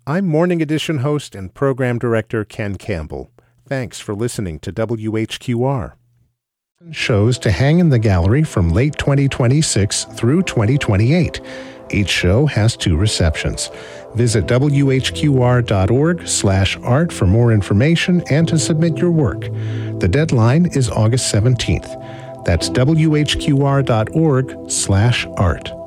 I'm Morning Edition host and program director Ken Campbell. Thanks for listening to WHQR. Shows to hang in the gallery from late 2026 through 2028. Each show has 2 receptions. Visit whqr.org/art for more information and to submit your work. The deadline is August 17th. That's whqr.org/art.